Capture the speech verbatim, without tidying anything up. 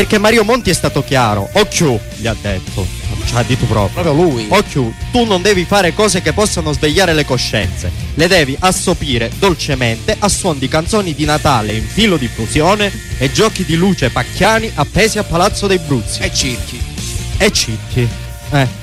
Perché Mario Monti è stato chiaro. Occhio, gli ha detto. Ci ha detto proprio. Proprio lui. Occhio, tu non devi fare cose che possano svegliare le coscienze. Le devi assopire dolcemente a suon di canzoni di Natale in filo di fusione e giochi di luce pacchiani appesi a Palazzo dei Bruzzi. E circhi. E cicchi. Eh.